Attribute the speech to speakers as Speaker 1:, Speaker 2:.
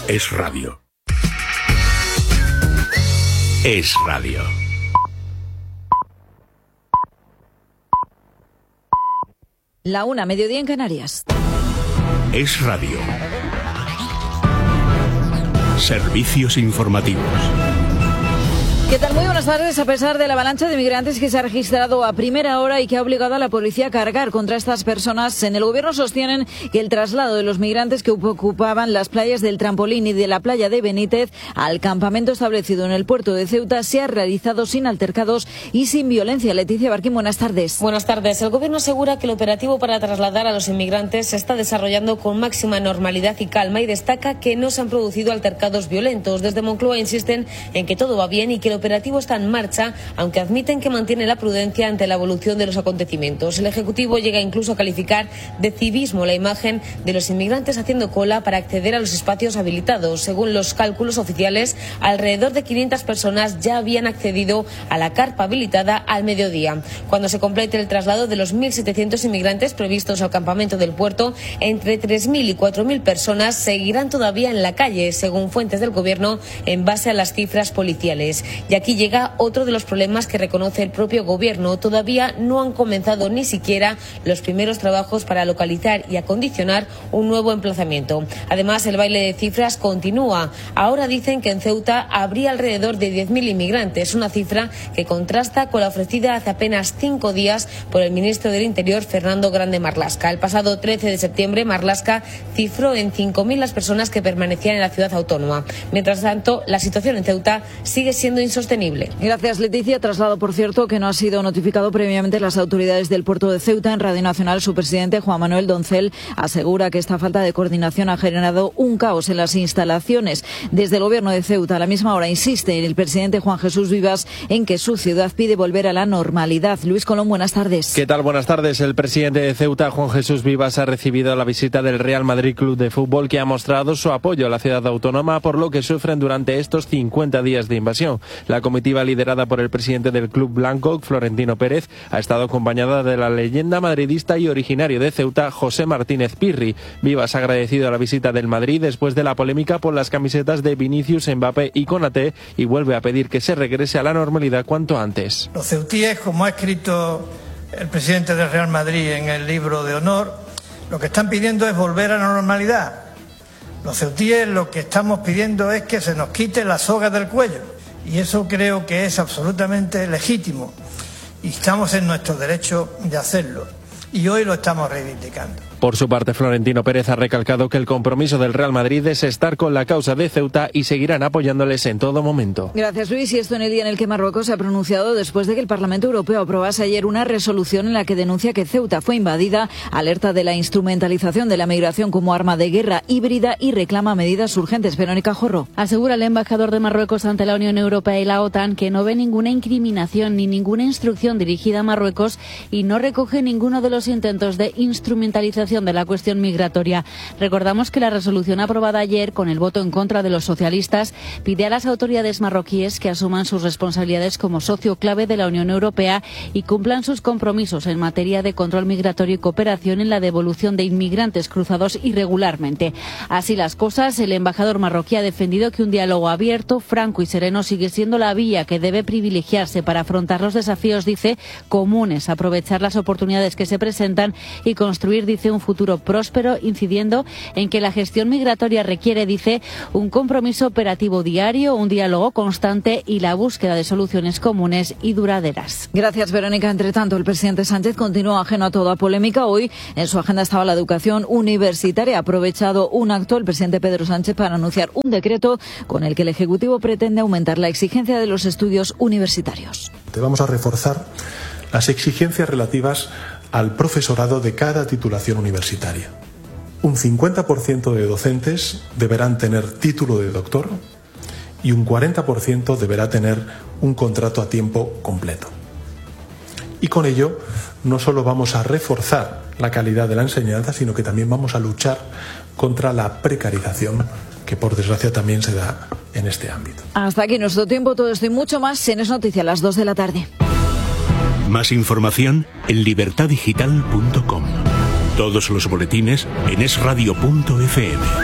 Speaker 1: Es radio. Es radio.
Speaker 2: La 1, mediodía en Canarias.
Speaker 1: Es radio. Servicios informativos.
Speaker 2: ¿Qué tal? Muy buenas tardes. A pesar de la avalancha de migrantes que se ha registrado a primera hora y que ha obligado a la policía a cargar contra estas personas, en el gobierno sostienen que el traslado de los migrantes que ocupaban las playas del Trampolín y de la playa de Benítez al campamento establecido en el puerto de Ceuta se ha realizado sin altercados y sin violencia. Leticia Barquín, buenas tardes.
Speaker 3: Buenas tardes. El gobierno asegura que el operativo para trasladar a los inmigrantes se está desarrollando con máxima normalidad y calma y destaca que no se han producido altercados violentos. Desde Moncloa insisten en que todo va bien y que el operativo está en marcha, aunque admiten que mantiene la prudencia ante la evolución de los acontecimientos. El Ejecutivo llega incluso a calificar de civismo la imagen de los inmigrantes haciendo cola para acceder a los espacios habilitados. Según los cálculos oficiales, alrededor de 500 personas ya habían accedido a la carpa habilitada al mediodía. Cuando se complete el traslado de los 1.700 inmigrantes previstos al campamento del puerto, entre 3.000 y 4.000 personas seguirán todavía en la calle, según fuentes del Gobierno, en base a las cifras policiales. Y aquí llega otro de los problemas que reconoce el propio Gobierno. Todavía no han comenzado ni siquiera los primeros trabajos para localizar y acondicionar un nuevo emplazamiento. Además, el baile de cifras continúa. Ahora dicen que en Ceuta habría alrededor de 10.000 inmigrantes, una cifra que contrasta con la ofrecida hace apenas 5 días por el ministro del Interior, Fernando Grande Marlaska. El pasado 13 de septiembre, Marlaska cifró en 5.000 las personas que permanecían en la ciudad autónoma. Mientras tanto, la situación en Ceuta sigue siendo insostenible.
Speaker 2: Gracias, Leticia. Traslado, por cierto, que no ha sido notificado previamente las autoridades del puerto de Ceuta. En Radio Nacional, su presidente, Juan Manuel Doncel, asegura que esta falta de coordinación ha generado un caos en las instalaciones. Desde el Gobierno de Ceuta, a la misma hora, insiste el presidente Juan Jesús Vivas en que su ciudad pide volver a la normalidad. Luis Colón, buenas tardes.
Speaker 4: ¿Qué tal? Buenas tardes. El presidente de Ceuta, Juan Jesús Vivas, ha recibido la visita del Real Madrid Club de Fútbol, que ha mostrado su apoyo a la ciudad autónoma por lo que sufren durante estos 50 días de invasión. La comitiva liderada por el presidente del club blanco, Florentino Pérez, ha estado acompañada de la leyenda madridista y originario de Ceuta, José Martínez Pirri. Vivas ha agradecido la visita del Madrid después de la polémica por las camisetas de Vinicius, Mbappé y Konaté y vuelve a pedir que se regrese a la normalidad cuanto antes.
Speaker 5: Los ceutíes, como ha escrito el presidente del Real Madrid en el libro de honor, lo que están pidiendo es volver a la normalidad. Los ceutíes lo que estamos pidiendo es que se nos quite la soga del cuello. Y eso creo que es absolutamente legítimo y estamos en nuestro derecho de hacerlo. Y hoy lo estamos reivindicando.
Speaker 4: Por su parte, Florentino Pérez ha recalcado que el compromiso del Real Madrid es estar con la causa de Ceuta y seguirán apoyándoles en todo momento.
Speaker 2: Gracias, Luis. Y esto en el día en el que Marruecos se ha pronunciado después de que el Parlamento Europeo aprobase ayer una resolución en la que denuncia que Ceuta fue invadida, alerta de la instrumentalización de la migración como arma de guerra híbrida y reclama medidas urgentes. Verónica Jorro.
Speaker 6: Asegura el embajador de Marruecos ante la Unión Europea y la OTAN que no ve ninguna incriminación ni ninguna instrucción dirigida a Marruecos y no recoge ninguno de los intentos de instrumentalización de la cuestión migratoria. Recordamos que la resolución aprobada ayer, con el voto en contra de los socialistas, pide a las autoridades marroquíes que asuman sus responsabilidades como socio clave de la Unión Europea y cumplan sus compromisos en materia de control migratorio y cooperación en la devolución de inmigrantes cruzados irregularmente. Así las cosas, el embajador marroquí ha defendido que un diálogo abierto, franco y sereno sigue siendo la vía que debe privilegiarse para afrontar los desafíos, dice, comunes, aprovechar las oportunidades que se presentan y construir, dice, un futuro próspero, incidiendo en que la gestión migratoria requiere, dice, un compromiso operativo diario, un diálogo constante y la búsqueda de soluciones comunes y duraderas.
Speaker 2: Gracias, Verónica. Entre tanto, el presidente Sánchez continúa ajeno a toda polémica. Hoy en su agenda estaba la educación universitaria. Ha aprovechado un acto el presidente Pedro Sánchez para anunciar un decreto con el que el Ejecutivo pretende aumentar la exigencia de los estudios universitarios.
Speaker 7: Vamos a reforzar las exigencias relativas al profesorado de cada titulación universitaria. Un 50% de docentes deberán tener título de doctor y un 40% deberá tener un contrato a tiempo completo. Y con ello no solo vamos a reforzar la calidad de la enseñanza, sino que también vamos a luchar contra la precarización que por desgracia también se da en este ámbito.
Speaker 2: Hasta aquí nuestro tiempo, todo esto y mucho más en Es Noticia a las 2 de la tarde.
Speaker 1: Más información en libertadigital.com. Todos los boletines en esradio.fm.